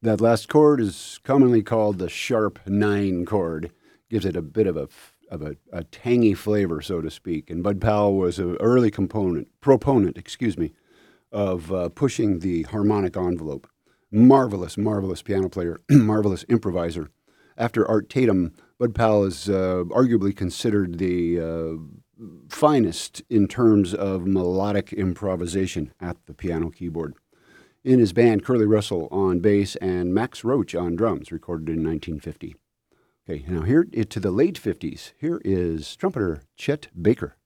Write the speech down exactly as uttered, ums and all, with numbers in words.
That last chord is commonly called the sharp nine chord. Gives it a bit of a of a, a tangy flavor, so to speak. And Bud Powell was an early component, proponent, excuse me, of uh, pushing the harmonic envelope. Marvelous, marvelous piano player, marvelous improviser. After Art Tatum, Bud Powell is uh, arguably considered the uh, finest in terms of melodic improvisation at the piano keyboard. In his band, Curly Russell on bass and Max Roach on drums, recorded in nineteen fifty. Okay, now here to the late fifties, here is trumpeter Chet Baker.